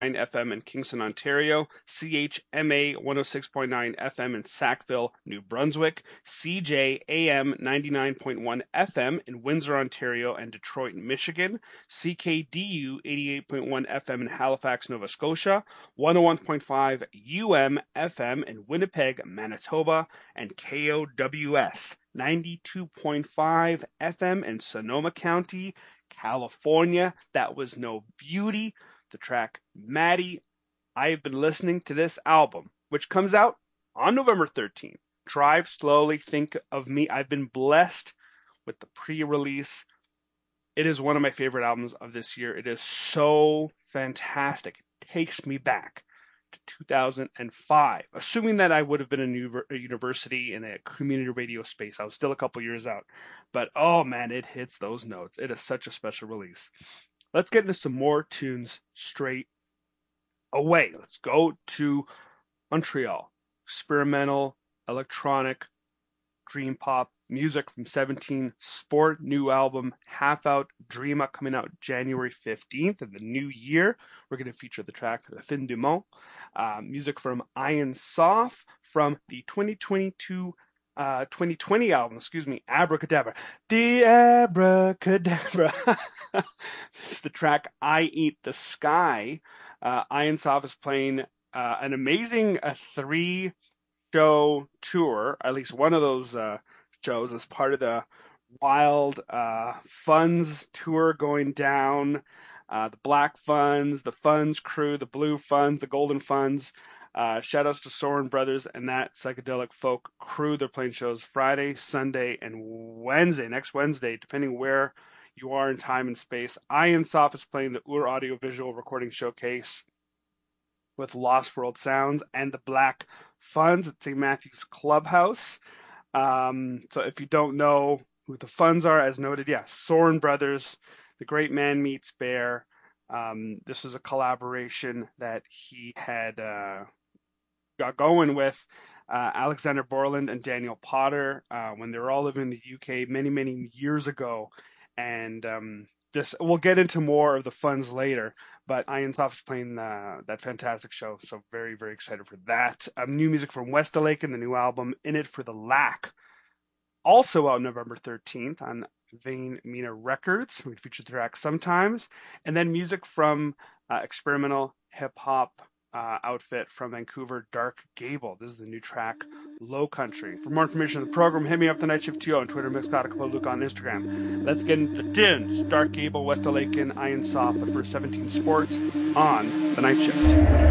FM in Kingston, Ontario, CHMA 106.9 FM in Sackville, New Brunswick, CJAM 99.1 FM in Windsor, Ontario, and Detroit, Michigan, CKDU 88.1 FM in Halifax, Nova Scotia, 101.5 FM in Winnipeg, Manitoba, and KOWS 92.5 FM in Sonoma County, California. That was No Beauty, the track Maddie. I have been listening to this album, which comes out on November 13th. Drive Slowly, Think of Me. I've been blessed with the pre-release. It is one of my favorite albums of this year. It is so fantastic. It takes me back to 2005, assuming that I would have been in a university in a community radio space. I was still a couple years out. But oh man, it hits those notes. It is such a special release. Let's get into some more tunes straight away. Let's go to Montreal. Experimental, electronic, dream pop music from 17 Sport, new album Half Out Dreama coming out January 15th of the new year. We're going to feature the track La Fin du Monde. Music from Ian Soft from the 2020 album, Abracadabra. The Abracadabra. This is the track I Eat the Sky. Ian Soft is playing an amazing 3-show tour, at least one of those shows as part of the Wild Funds tour going down. The Black Funds, the Funds crew, the Blue Funds, the Golden Funds. Shout outs to Soren Brothers and that psychedelic folk crew. They're playing shows Friday, Sunday, and Wednesday, next Wednesday, depending where you are in time and space. Ian Soft is playing the Ur Audio Visual Recording Showcase with Lost World Sounds and the Black Funds at St. Matthew's Clubhouse. So if you don't know who the Funds are, as noted, Soren Brothers, The Great Man Meets Bear. This is a collaboration that he had got going with Alexander Borland and Daniel Potter when they were all living in the UK many, many years ago. And we'll get into more of the Funds later, but Ian Soft is playing that fantastic show, so very, very excited for that. New music from Westalaken, the new album In It for the Lack, also out November 13th on Vein Mina Records. We feature the track Sometimes, and then music from experimental hip-hop outfit from Vancouver, Dark Gable. This is the new track, Low Country. For more information on the program, hit me up, The Night Shift 2 on Twitter, Mixcloud, Luke on Instagram. Let's get into the tunes. Dark Gable, Westalaken, Ian Soft, but for 17 Sports on The Night Shift.